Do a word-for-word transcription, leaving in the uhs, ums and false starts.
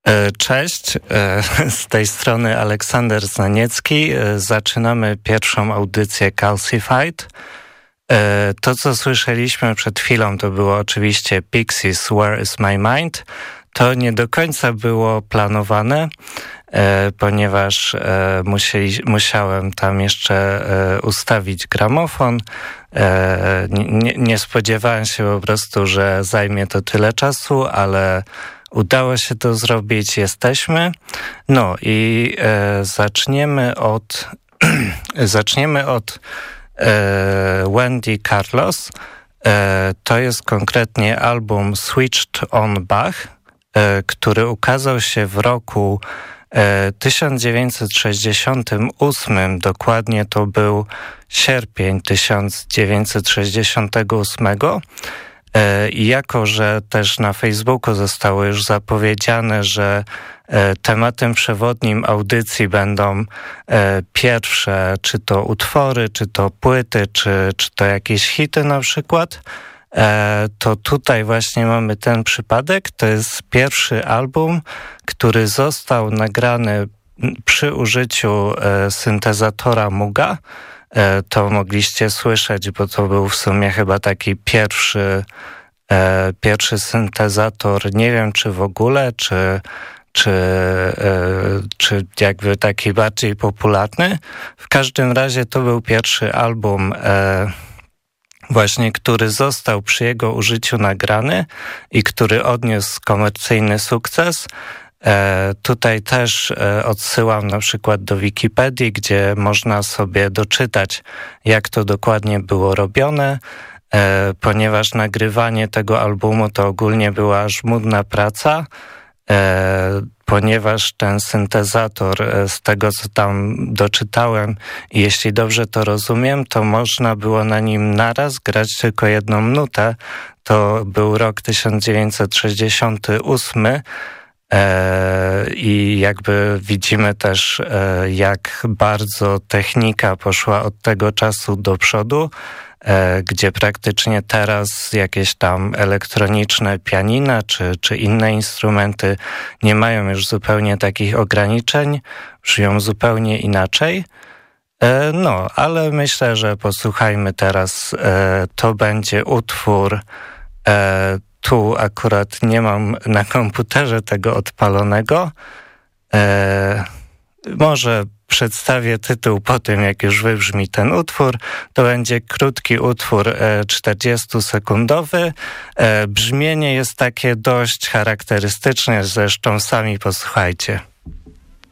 Cześć, z tej strony Aleksander Znaniecki. Zaczynamy pierwszą audycję Calcified. To, co słyszeliśmy przed chwilą, to było oczywiście Pixies, Where is my mind? To nie do końca było planowane, ponieważ musieli, musiałem tam jeszcze ustawić gramofon. Nie, nie spodziewałem się po prostu, że zajmie to tyle czasu, ale udało się to zrobić, jesteśmy. No i e, zaczniemy od zaczniemy od e, Wendy Carlos. E, to jest konkretnie album Switched on Bach, e, który ukazał się w roku e, tysiąc dziewięćset sześćdziesiątym ósmym. Dokładnie to był sierpień tysiąc dziewięćset sześćdziesiątego ósmego. I jako, że też na Facebooku zostało już zapowiedziane, że tematem przewodnim audycji będą pierwsze, czy to utwory, czy to płyty, czy, czy to jakieś hity na przykład, to tutaj właśnie mamy ten przypadek. To jest pierwszy album, który został nagrany przy użyciu syntezatora Muga. To mogliście słyszeć, bo to był w sumie chyba taki pierwszy, e, pierwszy syntezator, nie wiem czy w ogóle, czy, czy, e, czy jakby taki bardziej popularny. W każdym razie to był pierwszy album e, właśnie, który został przy jego użyciu nagrany i który odniósł komercyjny sukces. E, tutaj też e, odsyłam na przykład do Wikipedii, gdzie można sobie doczytać, jak to dokładnie było robione, e, ponieważ nagrywanie tego albumu to ogólnie była żmudna praca, e, ponieważ ten syntezator, e, z tego co tam doczytałem i jeśli dobrze to rozumiem, to można było na nim naraz grać tylko jedną nutę. To był rok tysiąc dziewięćset sześćdziesiąty ósmy. I jakby widzimy też, jak bardzo technika poszła od tego czasu do przodu, gdzie praktycznie teraz jakieś tam elektroniczne pianina czy, czy inne instrumenty nie mają już zupełnie takich ograniczeń, brzmią zupełnie inaczej. No, ale myślę, że posłuchajmy teraz, to będzie utwór. Tu akurat nie mam na komputerze tego odpalonego. E, może przedstawię tytuł po tym, jak już wybrzmi ten utwór. To będzie krótki utwór e, czterdziestosekundowy. E, brzmienie jest takie dość charakterystyczne, zresztą sami posłuchajcie.